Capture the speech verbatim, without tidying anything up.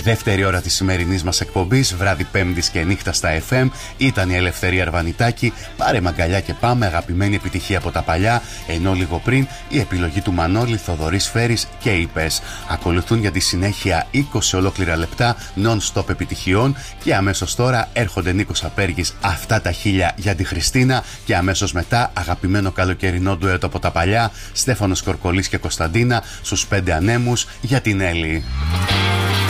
Δεύτερη ώρα της σημερινής μας εκπομπής, βράδυ Πέμπτης και νύχτα στα εφ εμ, ήταν η Ελευθερία Αρβανιτάκη. Πάρε μαγκαλιά και πάμε, αγαπημένη επιτυχία από τα παλιά. Ενώ λίγο πριν η επιλογή του Μανώλη, Θοδωρής Φέρης και Είπες. Ακολουθούν για τη συνέχεια είκοσι ολόκληρα λεπτά non-stop επιτυχιών. Και αμέσως τώρα έρχονται Νίκος Απέργης, Αυτά τα χίλια για τη Χριστίνα. Και αμέσως μετά αγαπημένο καλοκαιρινό ντουέτο από τα παλιά, Στέφανος Κορκολής και Κωνσταντίνα, Στους πέντε ανέμους για την Έλλη.